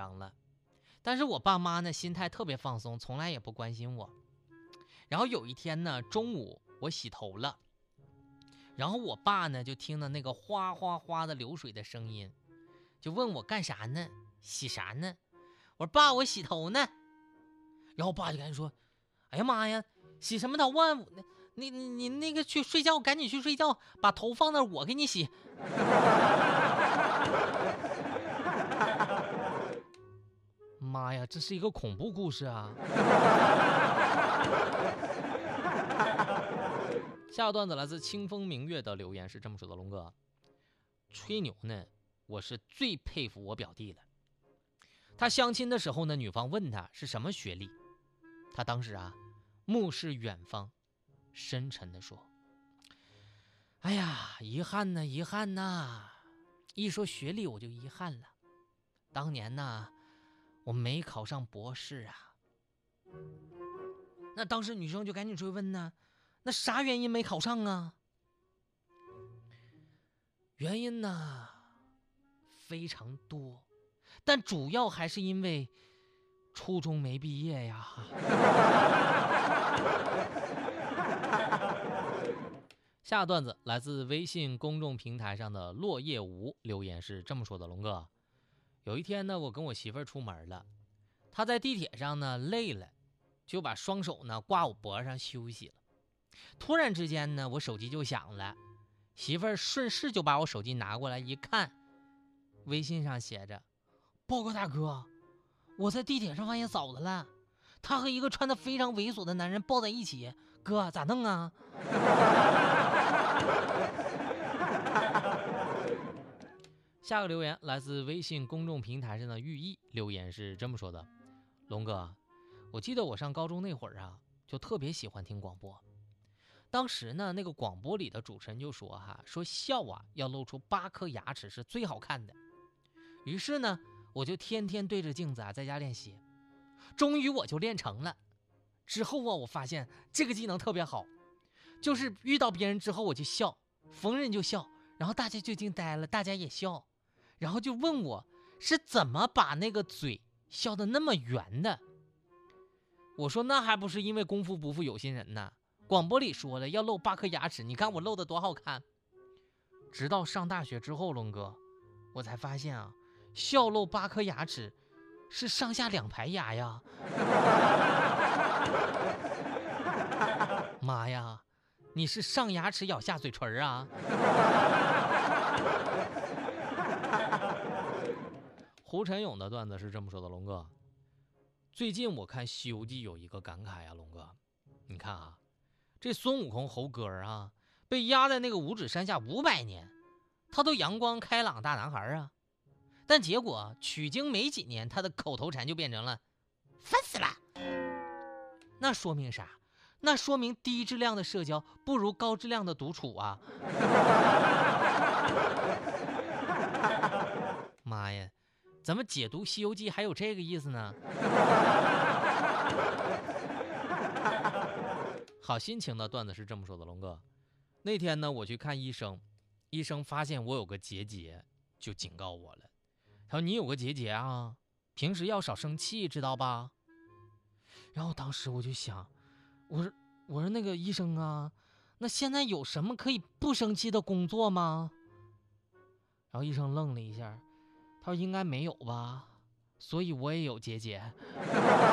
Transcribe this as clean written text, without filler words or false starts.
张了。但是我爸妈呢，心态特别放松，从来也不关心我。然后有一天呢，中午我洗头了，然后我爸呢就听到那个哗哗哗的流水的声音，就问我干啥呢，洗啥呢？我说爸，我洗头呢。然后我爸就赶紧说，哎呀妈呀，洗什么头啊？你那个去睡觉，赶紧去睡觉，把头放那儿，我给你洗。妈呀，这是一个恐怖故事啊！下个段子来自清风明月的留言是这么说的：龙哥，吹牛呢，我是最佩服我表弟了。他相亲的时候呢，女方问他是什么学历，他当时目视远方，深沉地说：哎呀，遗憾呐，遗憾呐！一说学历我就遗憾了，当年呢，我没考上博士啊。那当时女生就赶紧追问呢，那啥原因没考上啊？原因呢非常多，但主要还是因为初中没毕业呀。下段子来自微信公众平台上的落叶无留言是这么说的：龙哥，有一天呢，我跟我媳妇儿出门了，她在地铁上呢累了，就把双手呢挂我脖上休息了。突然之间呢，我手机就响了，媳妇儿顺势就把我手机拿过来一看，微信上写着：报告大哥，我在地铁上发现嫂子了，她和一个穿得非常猥琐的男人抱在一起，哥咋弄啊？下个留言来自微信公众平台上的寓意，留言是这么说的：龙哥，我记得我上高中那会儿就特别喜欢听广播。当时呢，那个广播里的主持人就说说笑要露出8颗牙齿是最好看的。于是呢，我就天天对着镜子在家练习，终于我就练成了。之后我发现这个技能特别好，就是遇到别人之后我就笑，逢人就笑，然后大家就惊呆了，大家也笑，然后就问我是怎么把那个嘴笑得那么圆的。我说那还不是因为功夫不负有心人呢，广播里说了要露8颗牙齿，你看我露得多好看。直到上大学之后，龙哥，我才发现笑露8颗牙齿是上下2排牙呀。妈呀，你是上牙齿咬下嘴唇啊？胡晨勇的段子是这么说的：龙哥，最近我看《西游记》有一个感慨龙哥，你看这孙悟空猴哥被压在那个五指山下500年，他都阳光开朗大男孩但结果取经没几年，他的口头禅就变成了烦死了。那说明啥？那说明低质量的社交不如高质量的独处妈呀，咱们解读《西游记》还有这个意思呢？好心情的段子是这么说的：龙哥，那天呢我去看医生，医生发现我有个结节，就警告我了。他说你有个结节平时要少生气，知道吧？然后当时我就想，我说那个医生那现在有什么可以不生气的工作吗？然后医生愣了一下，他说应该没有吧，所以我也有结节。